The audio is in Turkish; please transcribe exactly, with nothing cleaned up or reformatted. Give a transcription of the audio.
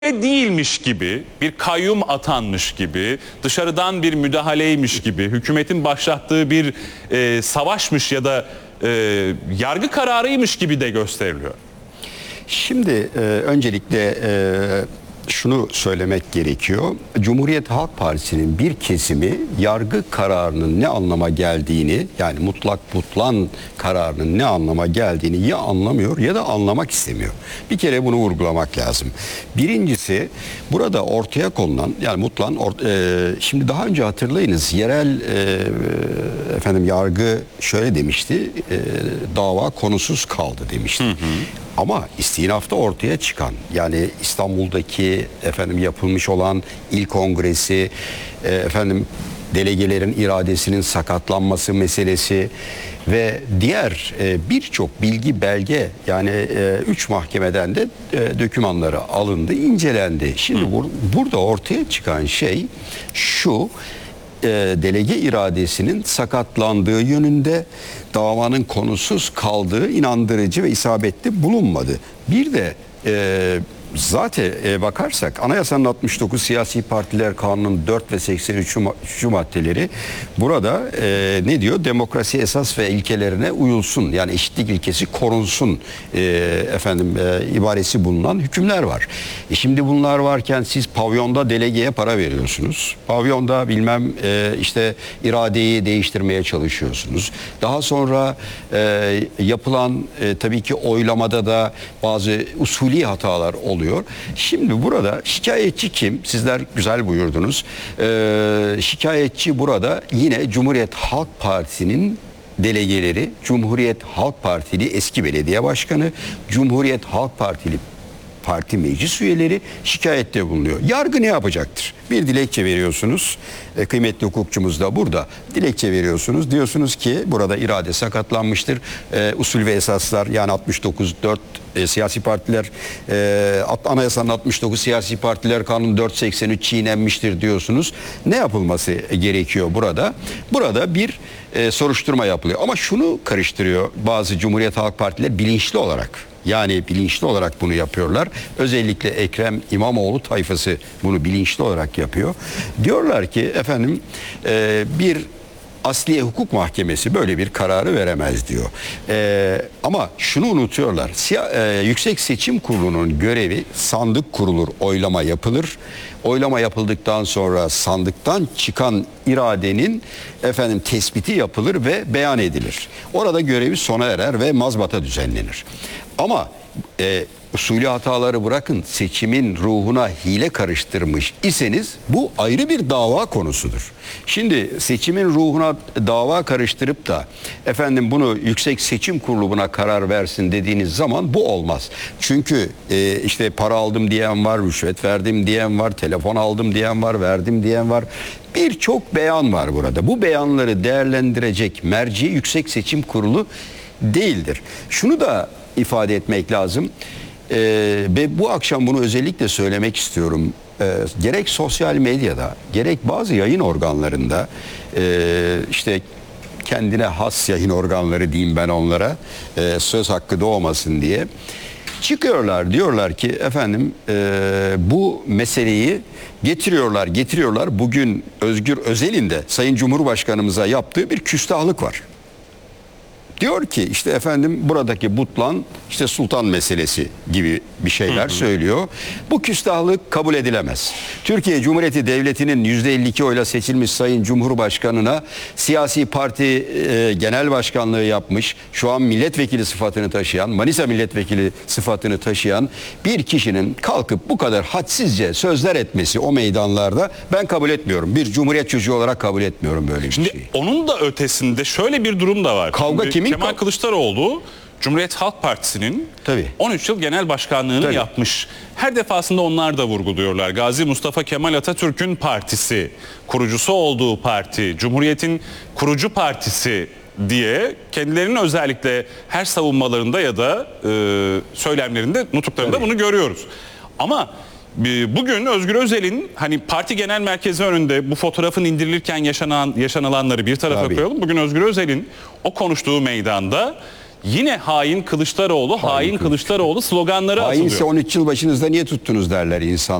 değilmiş gibi, bir kayyum atanmış gibi, dışarıdan bir müdahaleymiş gibi, hükümetin başlattığı bir e, savaşmış ya da e, yargı kararıymış gibi de gösteriliyor. Şimdi e, öncelikle e, şunu söylemek gerekiyor. Cumhuriyet Halk Partisi'nin bir kesimi yargı kararının ne anlama geldiğini, yani mutlak butlan kararının ne anlama geldiğini ya anlamıyor ya da anlamak istemiyor. Bir kere bunu vurgulamak lazım. Birincisi, burada ortaya konulan, yani mutlan or, e, şimdi daha önce hatırlayınız, yerel e, efendim yargı şöyle demişti, e, dava konusuz kaldı demişti. Hı hı. Ama istinafta ortaya çıkan, yani İstanbul'daki efendim yapılmış olan il kongresi, e, efendim delegelerin iradesinin sakatlanması meselesi ve diğer e, birçok bilgi belge, yani e, üç mahkemeden de e, dokümanları alındı, incelendi. Şimdi bur burada ortaya çıkan şey şu: E, delege iradesinin sakatlandığı yönünde davanın konusuz kaldığı inandırıcı ve isabetli bulunmadı. Bir de e, zaten e, bakarsak Anayasanın altmış dokuz Siyasi Partiler Kanunu'nun dört ve seksen üçüncü maddeleri burada e, ne diyor? Demokrasi esas ve ilkelerine uyulsun, yani eşitlik ilkesi korunsun e, efendim e, ibaresi bulunan hükümler var. E şimdi bunlar varken siz pavyonda delegeye para veriyorsunuz. Pavyonda bilmem e, işte iradeyi değiştirmeye çalışıyorsunuz. Daha sonra e, yapılan e, tabii ki oylamada da bazı usulî hatalar oluyor. Şimdi burada şikayetçi kim? Sizler güzel buyurdunuz. Ee, şikayetçi burada yine Cumhuriyet Halk Partisi'nin delegeleri, Cumhuriyet Halk Partili eski belediye başkanı, Cumhuriyet Halk Partili parti meclis üyeleri şikayette bulunuyor. Yargı ne yapacaktır? Bir dilekçe veriyorsunuz. E, kıymetli hukukçumuz da burada. Dilekçe veriyorsunuz. Diyorsunuz ki burada irade sakatlanmıştır. E, usul ve esaslar, yani altmış dokuz dört e, siyasi partiler e, Anayasanın altmış dokuz Siyasi Partiler Kanunu dört seksen üç çiğnenmiştir diyorsunuz. Ne yapılması gerekiyor burada? Burada bir e, soruşturma yapılıyor. Ama şunu karıştırıyor bazı Cumhuriyet Halk Partiler bilinçli olarak. Yani bilinçli olarak bunu yapıyorlar. Özellikle Ekrem İmamoğlu tayfası bunu bilinçli olarak yapıyor. Diyorlar ki efendim e, bir Asliye Hukuk Mahkemesi böyle bir kararı veremez diyor. E, ama şunu unutuyorlar. Siya, e, Yüksek Seçim Kurulu'nun görevi, sandık kurulur, oylama yapılır. Oylama yapıldıktan sonra sandıktan çıkan iradenin efendim tespiti yapılır ve beyan edilir. Orada görevi sona erer ve mazbata düzenlenir. Ama e, usulü hataları bırakın, seçimin ruhuna hile karıştırmış iseniz bu ayrı bir dava konusudur. Şimdi seçimin ruhuna dava karıştırıp da efendim bunu Yüksek Seçim Kurulu buna karar versin dediğiniz zaman bu olmaz. Çünkü e, işte para aldım diyen var, rüşvet verdim diyen var, telefon aldım diyen var, verdim diyen var. Birçok beyan var burada. Bu beyanları değerlendirecek merci Yüksek Seçim Kurulu değildir. Şunu da ifade etmek lazım. Ee, ve bu akşam bunu özellikle söylemek istiyorum. Ee, gerek sosyal medyada, gerek bazı yayın organlarında, e, işte kendine has yayın organları diyeyim ben onlara, e, söz hakkı doğmasın diye çıkıyorlar, diyorlar ki efendim e, bu meseleyi getiriyorlar, getiriyorlar. Bugün Özgür Özel'in de Sayın Cumhurbaşkanımıza yaptığı bir küstahlık var. Diyor ki işte efendim buradaki butlan işte sultan meselesi gibi bir şeyler hı hı. söylüyor. Bu küstahlık kabul edilemez. Türkiye Cumhuriyeti Devleti'nin yüzde elli iki oyla seçilmiş Sayın Cumhurbaşkanı'na siyasi parti e, genel başkanlığı yapmış, şu an milletvekili sıfatını taşıyan, Manisa milletvekili sıfatını taşıyan bir kişinin kalkıp bu kadar hadsizce sözler etmesi o meydanlarda ben kabul etmiyorum. Bir Cumhuriyet çocuğu olarak kabul etmiyorum böyle bir Şimdi şeyi. Onun da ötesinde şöyle bir durum da var. Kavga Şimdi kimin? Kemal Kılıçdaroğlu Cumhuriyet Halk Partisi'nin Tabii. on üç yıl genel başkanlığını Tabii. yapmış. Her defasında onlar da vurguluyorlar. Gazi Mustafa Kemal Atatürk'ün partisi, kurucusu olduğu parti, Cumhuriyet'in kurucu partisi diye kendilerinin özellikle her savunmalarında ya da e, söylemlerinde, nutuklarında Tabii. bunu görüyoruz. Ama bugün Özgür Özel'in hani parti genel merkezi önünde bu fotoğrafın indirilirken yaşanan yaşanılanları bir tarafa Tabii. koyalım. Bugün Özgür Özel'in o konuştuğu meydanda yine hain Kılıçdaroğlu, hain, Hain Kılıçdaroğlu sloganları Hainse atılıyor. on üç yıl başınızda niye tuttunuz derler insan.